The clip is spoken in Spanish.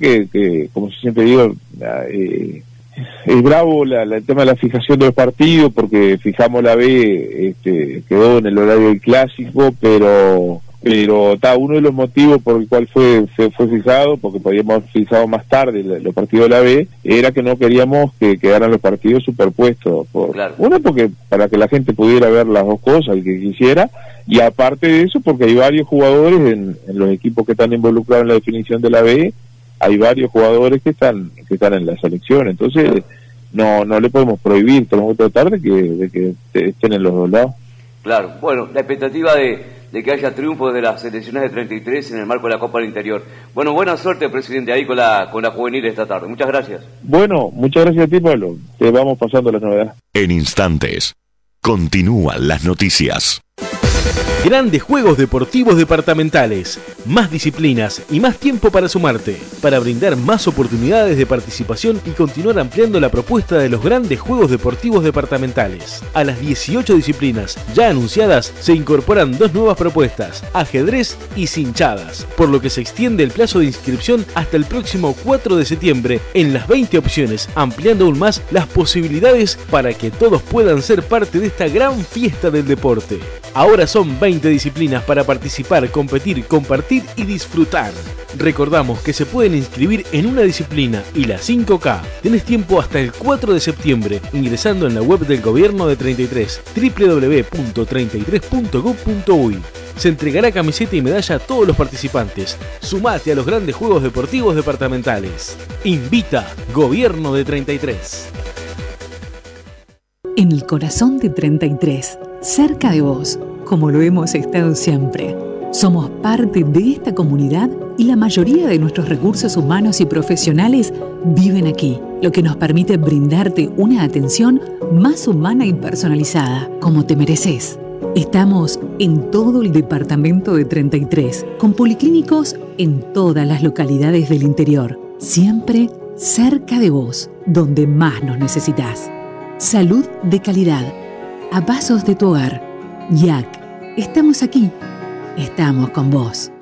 que como siempre digo, es bravo el tema de la fijación de los partidos, porque fijamos la B, quedó en el horario del clásico, pero uno de los motivos por el cual fue fijado, porque podíamos haber fijado más tarde los partidos de la B, era que no queríamos que quedaran los partidos superpuestos. Claro. Uno, porque para que la gente pudiera ver las dos cosas, el que quisiera, y aparte de eso, porque hay varios jugadores en los equipos que están involucrados en la definición de la B, hay varios jugadores que están en la selección, entonces no le podemos prohibir, tenemos que tratar de que estén en los dos lados. Claro, bueno, la expectativa de que haya triunfos de las selecciones de 33 en el marco de la Copa del Interior. Bueno, buena suerte, presidente, ahí con la juvenil esta tarde. Muchas gracias. Bueno, muchas gracias a ti, Pablo. Te vamos pasando las novedades. En instantes, continúan las noticias. Grandes Juegos Deportivos Departamentales, más disciplinas y más tiempo para sumarte, para brindar más oportunidades de participación y continuar ampliando la propuesta de los Grandes Juegos Deportivos Departamentales. A las 18 disciplinas ya anunciadas se incorporan 2 nuevas propuestas, ajedrez y cinchadas, por lo que se extiende el plazo de inscripción hasta el próximo 4 de septiembre en las 20 opciones, ampliando aún más las posibilidades para que todos puedan ser parte de esta gran fiesta del deporte. Ahora son 20 disciplinas para participar, competir, compartir y disfrutar. Recordamos que se pueden inscribir en una disciplina y la 5K. Tenés tiempo hasta el 4 de septiembre ingresando en la web del Gobierno de 33, www.33.gov.uy. Se entregará camiseta y medalla a todos los participantes. Sumate a los Grandes Juegos Deportivos Departamentales. Invita Gobierno de 33. En el corazón de 33, cerca de vos, como lo hemos estado siempre. Somos parte de esta comunidad y la mayoría de nuestros recursos humanos y profesionales viven aquí, lo que nos permite brindarte una atención más humana y personalizada, como te mereces. Estamos en todo el departamento de 33, con policlínicos en todas las localidades del interior, siempre cerca de vos, donde más nos necesitas. Salud de calidad, a pasos de tu hogar. YAC, estamos aquí, estamos con vos.